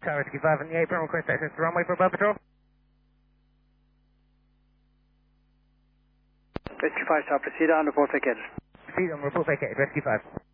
Tower Rescue 5 on the apron, request access to runway for above patrol. Rescue 5, Tower, proceed on, report vacated. Proceed on, report vacated, Rescue 5.